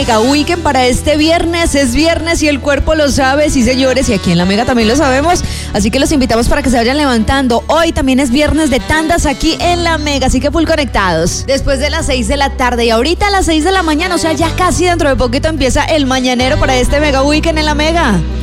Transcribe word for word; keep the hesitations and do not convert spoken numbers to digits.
Mega Weekend para este viernes. Es viernes y el cuerpo lo sabe, sí señores, y aquí en la Mega también lo sabemos. Así que los invitamos para que se vayan levantando. Hoy también es viernes de tandas aquí en la Mega, así que full conectados. Después de las seis de la tarde y ahorita a las seis de la mañana, o sea, ya casi dentro de poquito empieza el mañanero para este Mega Weekend en la Mega.